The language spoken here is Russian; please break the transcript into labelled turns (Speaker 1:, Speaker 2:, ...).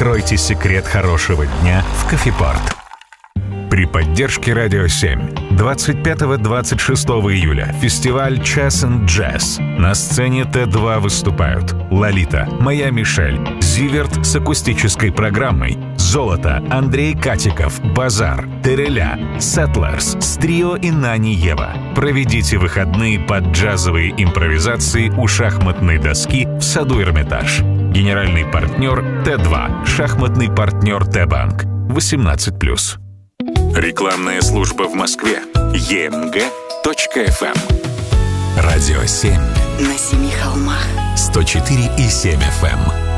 Speaker 1: Откройте секрет хорошего дня в Кофепорт. При поддержке Радио 7 25-26 июля фестиваль «Час and Jazz». На сцене Т2 выступают Лолита, Моя Мишель, Зиверт с акустической программой, Золото, Андрей Катиков, Базар, Тереля, Settlers, Стрио и Нани Ева. Проведите выходные под джазовые импровизации у шахматной доски в саду Эрмитаж. Генеральный партнер Т2, шахматный партнер Т-банк. 18+. Рекламная служба в Москве. emg.fm. Радио 7.
Speaker 2: На 7 холмах.
Speaker 1: 104,7 FM.